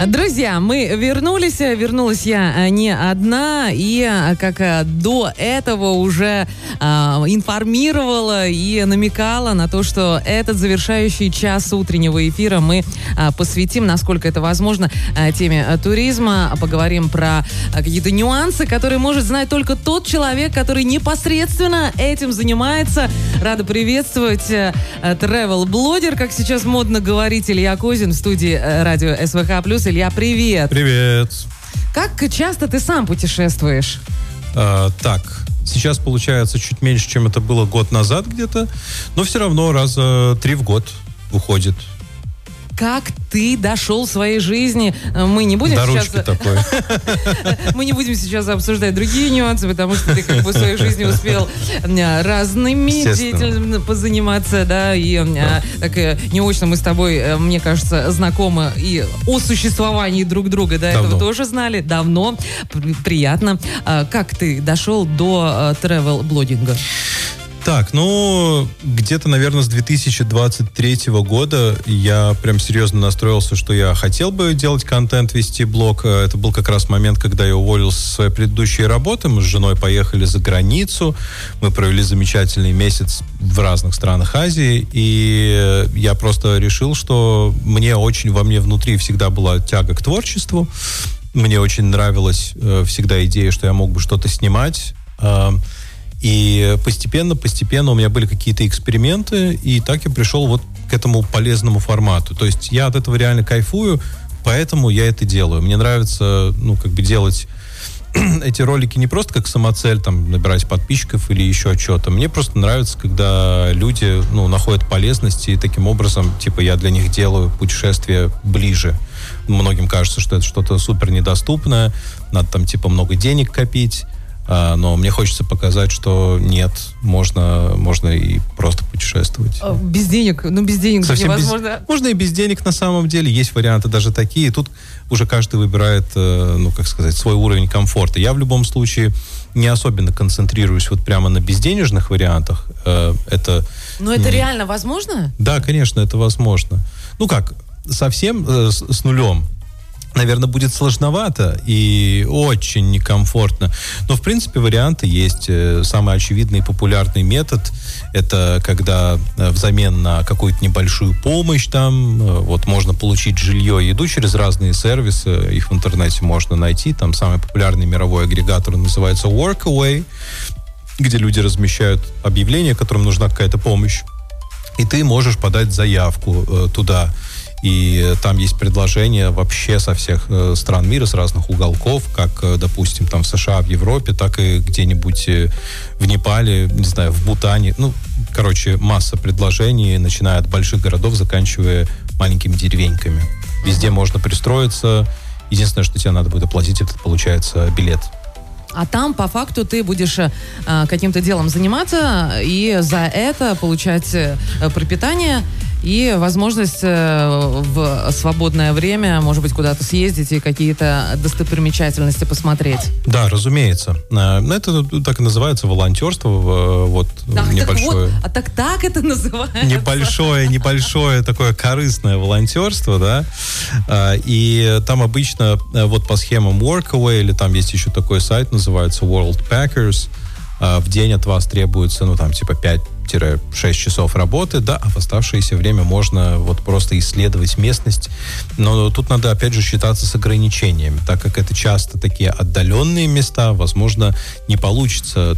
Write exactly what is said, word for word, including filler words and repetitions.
Друзья, мы вернулись, вернулась я не одна, и как до этого уже а, информировала и намекала на то, что этот завершающий час утреннего эфира мы а, посвятим, насколько это возможно, а, теме а, туризма, поговорим про а, какие-то нюансы, которые может знать только тот человек, который непосредственно этим занимается. Рада приветствовать а, travel-блогер, как сейчас модно говорить, Илья Козин в студии а, радио СВХ плюс. Илья, привет. Привет. Как часто ты сам путешествуешь? А, так, сейчас получается чуть меньше, чем это было год назад где-то, но все равно раза три в год выходит. Как ты дошел в своей жизни? Мы не будем До сейчас... ручки такой. Мы не будем сейчас обсуждать другие нюансы, потому что ты как бы в своей жизни успел разными деятельностями позаниматься, да, и да. Так неочно мы с тобой, мне кажется, знакомы и о существовании друг друга до этого тоже знали давно. Приятно. Как ты дошел до travel-блогинга? Так, ну, где-то, наверное, с две тысячи двадцать третьего года я прям серьезно настроился, что я хотел бы делать контент, вести блог. Это был как раз момент, когда я уволился со своей предыдущей работы. Мы с женой поехали за границу. Мы провели замечательный месяц в разных странах Азии. И я просто решил, что мне очень, во мне внутри всегда была тяга к творчеству. Мне очень нравилась э, всегда идея, что я мог бы что-то снимать. Э, И постепенно-постепенно у меня были какие-то эксперименты, и так я пришел вот к этому полезному формату. То есть я от этого реально кайфую, поэтому я это делаю. Мне нравится, ну, как бы делать эти ролики не просто как самоцель, там, набирать подписчиков или еще что-то. Мне просто нравится, когда люди, ну, находят полезность, и таким образом, типа, я для них делаю путешествие ближе. Многим кажется, что это что-то супер недоступное, надо там, типа, много денег копить. А, но мне хочется показать, что нет, можно, можно и просто путешествовать. Без денег? Ну, без денег Совсем невозможно. Без, можно и без денег на самом деле. Есть варианты даже такие. Тут уже каждый выбирает, ну, как сказать, свой уровень комфорта. Я в любом случае не особенно концентрируюсь вот прямо на безденежных вариантах. Это... Но это реально возможно? Да, конечно, это возможно. Ну как, совсем с, с нулем. Наверное, будет сложновато и очень некомфортно. Но, в принципе, варианты есть. Самый очевидный и популярный метод – это когда взамен на какую-то небольшую помощь там, вот, можно получить жилье и еду через разные сервисы. Их в интернете можно найти. Там самый популярный мировой агрегатор называется Workaway, где люди размещают объявления, которым нужна какая-то помощь. И ты можешь подать заявку э, туда. И там есть предложения вообще со всех э, стран мира, с разных уголков, как, э, допустим, там в США, в Европе, так и где-нибудь э, в Непале, не знаю, в Бутане. Ну, короче, масса предложений, начиная от больших городов, заканчивая маленькими деревеньками. Везде можно пристроиться. Единственное, что тебе надо будет оплатить, это, получается, билет. А там, по факту, ты будешь э, каким-то делом заниматься и за это получать э, пропитание и возможность э, в свободное время, может быть, куда-то съездить и какие-то достопримечательности посмотреть. Да, разумеется. Это так и называется волонтерство. Вот, Ах, небольшое. Так вот, а так так это называется? Небольшое, небольшое такое корыстное волонтерство, да. И там обычно вот по схемам Workaway, или там есть еще такой сайт, называется World Packers, в день от вас требуется, ну, там, типа, пять-шесть часов работы, да, а в оставшееся время можно вот просто исследовать местность. Но тут надо, опять же, считаться с ограничениями, так как это часто такие отдаленные места, возможно, не получится